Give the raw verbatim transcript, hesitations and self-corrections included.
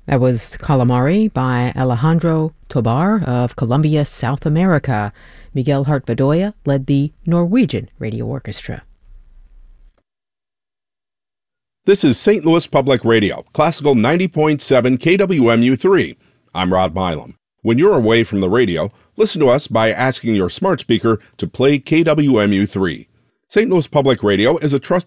That was Calamari by Alejandro Tobar of Colombia, South America. Miguel Hart Bedoya led the Norwegian Radio Orchestra. This is Saint Louis Public Radio, Classical ninety point seven K W M U three. I'm Rod Milam. When you're away from the radio, listen to us by asking your smart speaker to play K W M U three. Saint Louis Public Radio is a trusted